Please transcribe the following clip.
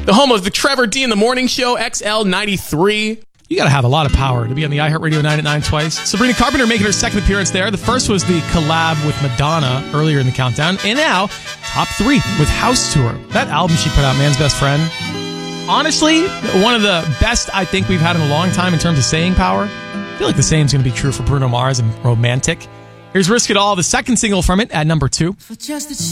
The home of the Trevor D in the Morning Show, XL93. You got to have a lot of power to be on the iHeartRadio 9 at 9 twice. Sabrina Carpenter making her second appearance there. The first was the collab with Madonna earlier in the countdown. And now, top 3 with House Tour. That album she put out, Man's Best Friend. Honestly, one of the best I think we've had in a long time in terms of staying power. I feel like the same is going to be true for Bruno Mars and Romantic. Here's Risk It All, the second single from it at number 2. For just a